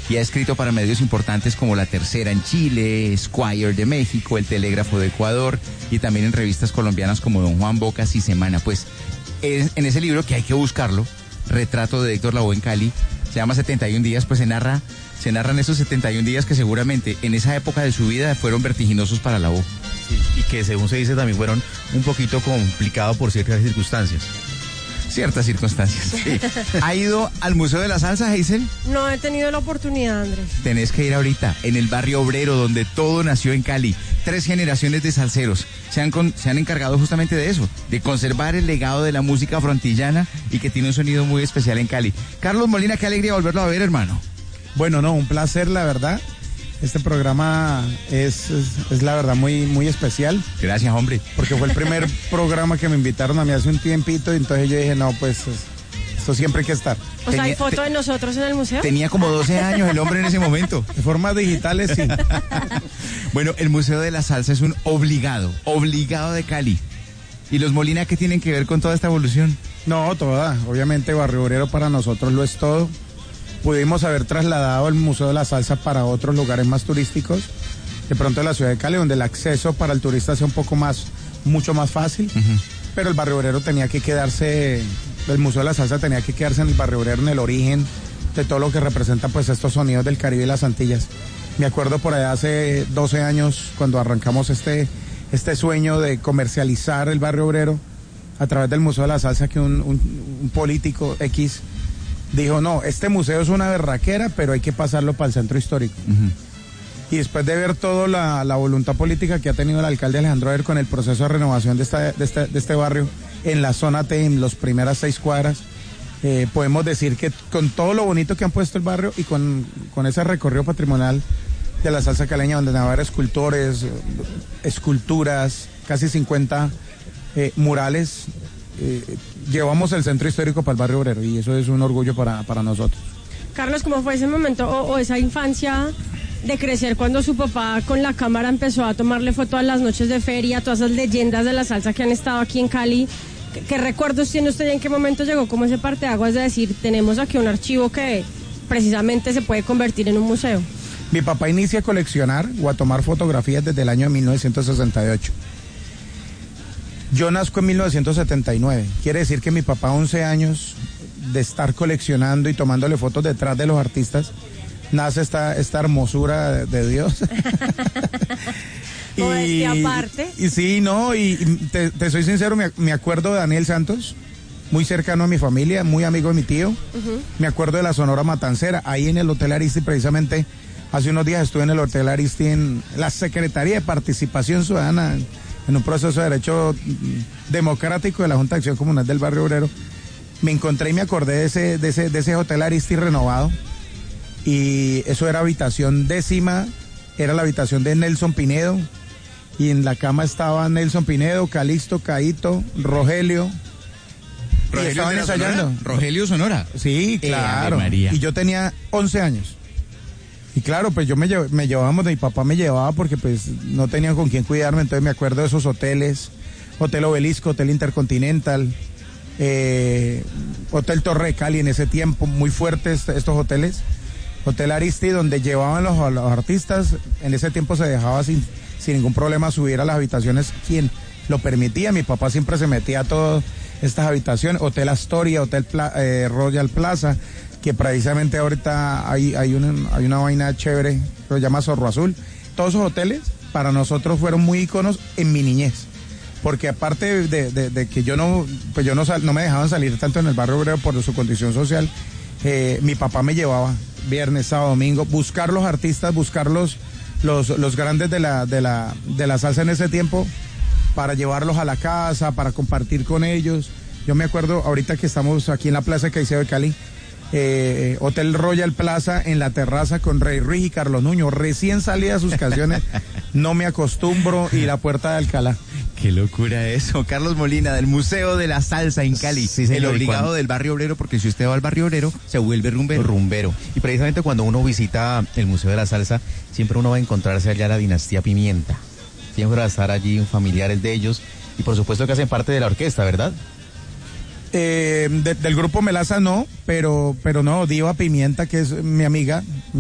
y ha escrito para medios importantes como La Tercera en Chile, Esquire de México, El Telégrafo de Ecuador y también en revistas colombianas como Don Juan, Bocas y Semana. Pues en ese libro, que hay que buscarlo, Retrato de Héctor Lavoe en Cali, se llama 71 días, pues se narran esos 71 días que seguramente en esa época de su vida fueron vertiginosos para Lavoe. Sí, y que según se dice también fueron un poquito complicados por ciertas circunstancias. Ciertas circunstancias. Sí. ¿Ha ido al Museo de la Salsa, Hazel? No he tenido la oportunidad, Andrés. Tenés que ir ahorita, en el barrio obrero, donde todo nació en Cali. 3 generaciones de salseros se han encargado justamente de eso, de conservar el legado de la música frontillana y que tiene un sonido muy especial en Cali. Carlos Molina, qué alegría volverlo a ver, hermano. Bueno, no, un placer, la verdad. Este programa es la verdad muy, muy especial. Gracias, hombre. Porque fue el primer programa que me invitaron a mí hace un tiempito y entonces yo dije, no, pues esto siempre hay que estar. O sea, ¿hay foto de nosotros en el museo? Tenía como 12 años el hombre en ese momento. De formas digitales, sí. Bueno, el Museo de la Salsa es un obligado de Cali. ¿Y los Molina qué tienen que ver con toda esta evolución? No, toda. Obviamente Barrio Obrero para nosotros lo es todo. Pudimos haber trasladado el Museo de la Salsa para otros lugares más turísticos, de pronto en la ciudad de Cali, donde el acceso para el turista sea mucho más fácil, pero el Barrio Obrero tenía que quedarse, el Museo de la Salsa tenía que quedarse en el Barrio Obrero, en el origen de todo lo que representa pues estos sonidos del Caribe y las Antillas. Me acuerdo por allá hace 12 años, cuando arrancamos este sueño de comercializar el Barrio Obrero a través del Museo de la Salsa, que un político X dijo, no, este museo es una berraquera, pero hay que pasarlo para el centro histórico. Y después de ver toda la voluntad política que ha tenido el alcalde Alejandro Ader con el proceso de renovación de este barrio en la zona T, en las primeras 6 cuadras, podemos decir que con todo lo bonito que han puesto el barrio y con ese recorrido patrimonial de la salsa caleña, donde van a haber escultores, esculturas, casi 50 murales, llevamos el centro histórico para el Barrio Obrero y eso es un orgullo para nosotros. Carlos, ¿cómo fue ese momento o esa infancia de crecer cuando su papá con la cámara empezó a tomarle foto a las noches de feria, todas esas leyendas de la salsa que han estado aquí en Cali? ¿Qué recuerdos tiene usted y en qué momento llegó como ese parteaguas de decir, tenemos aquí un archivo que precisamente se puede convertir en un museo? Mi papá inicia a coleccionar o a tomar fotografías desde el año 1968. Yo nazco en 1979, quiere decir que mi papá 11 años de estar coleccionando y tomándole fotos detrás de los artistas, nace esta hermosura de Dios. y aparte. Y sí, no, y te soy sincero, me acuerdo de Daniel Santos, muy cercano a mi familia, muy amigo de mi tío. Me acuerdo de la Sonora Matancera, ahí en el Hotel Aristi, precisamente hace unos días estuve en el Hotel Aristi en la Secretaría de Participación Ciudadana, en un proceso de derecho democrático de la Junta de Acción Comunal del Barrio Obrero. Me encontré y me acordé de ese Hotel Aristi renovado, y eso era habitación 10ª, era la habitación de Nelson Pinedo, y en la cama estaba Nelson Pinedo, Calixto, Caíto, Rogelio. ¿Rogelio estaban de la ensayando. Sonora? ¿Rogelio Sonora? Sí, claro. María. Y yo tenía 11 años. Y claro, pues yo me llevábamos, mi papá me llevaba porque pues no tenían con quién cuidarme, entonces me acuerdo de esos hoteles, Hotel Obelisco, Hotel Intercontinental, Hotel Torre de Cali en ese tiempo, muy fuertes estos hoteles, Hotel Aristi, donde llevaban los artistas, en ese tiempo se dejaba sin ningún problema subir a las habitaciones quien lo permitía, mi papá siempre se metía a todas estas habitaciones, Hotel Astoria, Hotel Royal Plaza, que precisamente ahorita hay una vaina chévere que se llama Zorro Azul. Todos esos hoteles para nosotros fueron muy íconos en mi niñez, porque aparte de que yo no me dejaban salir tanto en el Barrio Obrero por su condición social, mi papá me llevaba viernes, sábado, domingo, buscar los artistas, buscar los grandes de la salsa en ese tiempo, para llevarlos a la casa, para compartir con ellos. Yo me acuerdo ahorita que estamos aquí en la Plaza Caicedo de Cali, Hotel Royal Plaza, en la terraza con Rey Ruiz y Carlos Nuño, recién salida sus canciones, No me acostumbro y La Puerta de Alcalá. Qué locura eso. Carlos Molina, del Museo de la Salsa en Cali, sí, señor, el obligado del Barrio Obrero, porque si usted va al Barrio Obrero, se vuelve rumbero. Y precisamente cuando uno visita el Museo de la Salsa, siempre uno va a encontrarse allá la dinastía Pimienta. Siempre va a estar allí familiares de ellos, y por supuesto que hacen parte de la orquesta, ¿verdad? Del grupo Melaza no, pero no, Diva Pimienta, que es mi amiga,